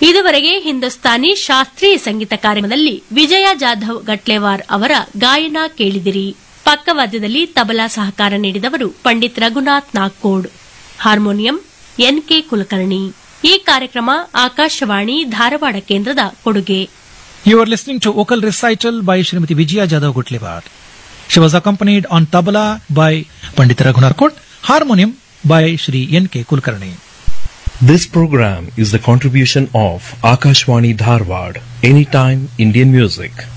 ಇದುವರೆಗೆ ಹಿಂದೂಸ್ತಾನಿ ಶಾಸ್ತ್ರೀಯ ಸಂಗೀತ ಕಾರ್ಯಕ್ರಮದಲ್ಲಿ ವಿಜಯ ಜಾಧವ್ ಗಟ್ಲೇವಾರ್ ಅವರ ಗಾಯನ ಕೇಳಿದಿರಿ. ಪಕ್ಕವಾದ್ಯದಲ್ಲಿ ತಬಲಾ ಸಹಕಾರ ನೀಡಿದವರು ಪಂಡಿತ್ ರಘುನಾಥ್ ನಾಗ್ಕೋಡ್, ಹಾರ್ಮೋನಿಯಂ ಎನ್ಕೆ ಕುಲಕರ್ಣಿ. ಈ ಕಾರ್ಯಕ್ರಮ ಆಕಾಶವಾಣಿ ಧಾರವಾಡ ಕೇಂದ್ರದ ಕೊಡುಗೆ. You are listening to vocal recital by Srimati Vijaya Jadhav Gutlevar. She was accompanied on tabla by Pandit Raghunath Kot, harmonium by Shri N.K. Kulkarni. This program is the contribution of Akashwani Dharwad, Anytime Indian Music.